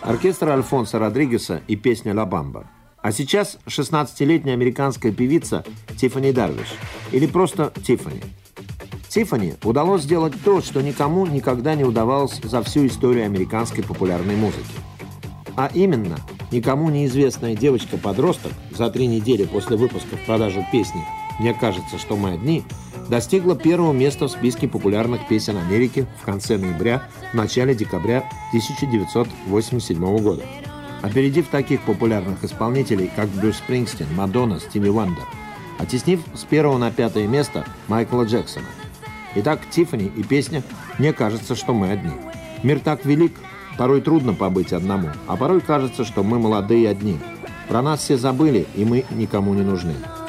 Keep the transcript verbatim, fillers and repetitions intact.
Оркестр Альфонсо Родригеса и песня «Ла Бамба». А сейчас шестнадцатилетняя американская певица Тиффани Дарвиш, или просто Тиффани. Тиффани удалось сделать то, что никому никогда не удавалось за всю историю американской популярной музыки. А именно, никому неизвестная девочка-подросток за три недели после выпуска в продажу песни «Мне кажется, что мы одни» достигла первого места в списке популярных песен Америки в конце ноября, в начале декабря тысяча девятьсот восемьдесят седьмого года, опередив таких популярных исполнителей, как Брюс Спрингстин, Мадонна, Стиви Вандер, оттеснив с первого на пятое место Майкла Джексона. Итак, Тиффани и песня «Мне кажется, что мы одни». Мир так велик, порой трудно побыть одному, а порой кажется, что мы молодые одни. Про нас все забыли, и мы никому не нужны.